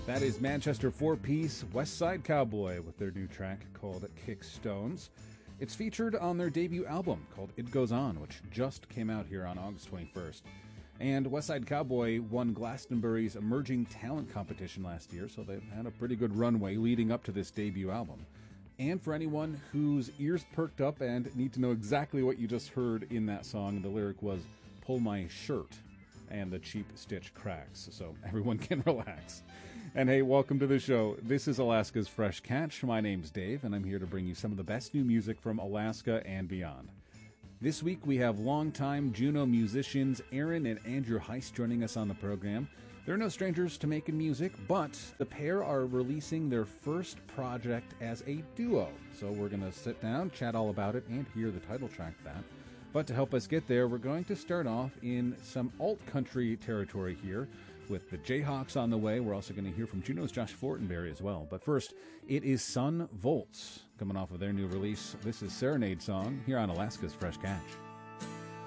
That is Manchester four-piece West Side Cowboy with their new track called Kick Stones. It's featured on their debut album called It Goes On, which just came out here on August 21st. And West Side Cowboy won Glastonbury's Emerging Talent Competition last year, so they've had a pretty good runway leading up to this debut album. And for anyone whose ears perked up and need to know exactly what you just heard in that song, the lyric was, "Pull my shirt," and the cheap stitch cracks, so everyone can relax. And hey, welcome to the show. This is Alaska's Fresh Catch. My name's Dave, and I'm here to bring you some of the best new music from Alaska and beyond. This week we have longtime Juneau musicians Aaron and Andrew Heiss joining us on the program. They're no strangers to making music, but the pair are releasing their first project as a duo. So we're going to sit down, chat all about it, and hear the title track of that. But to help us get there, we're going to start off in some alt-country territory here with the Jayhawks on the way. We're also going to hear from Juneau's Josh Fortenberry as well. But first, it is Son Volts coming off of their new release. This is Serenade Song here on Alaska's Fresh Catch.